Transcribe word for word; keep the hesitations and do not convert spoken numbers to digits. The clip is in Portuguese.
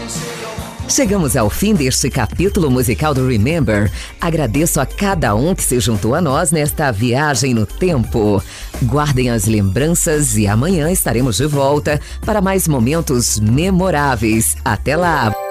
Chegamos ao fim deste capítulo musical do Remember. Agradeço a cada um que se juntou a nós nesta viagem no tempo. Guardem as lembranças e amanhã estaremos de volta para mais momentos memoráveis. Até lá!